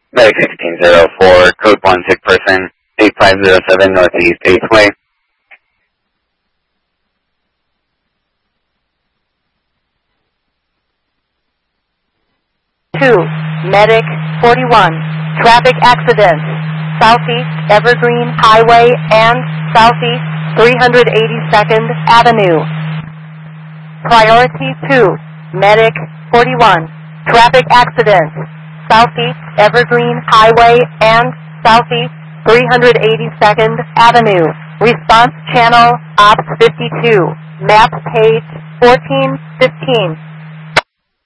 Medic 1604, code 1 sick person, 8507 Northeast 8th Way. Medic 41, traffic accident, Southeast Evergreen Highway and Southeast 382nd Avenue. Priority 2, Medic 41, traffic accident, Southeast Evergreen Highway and Southeast 382nd Avenue. Response channel Ops 52, map page 1415.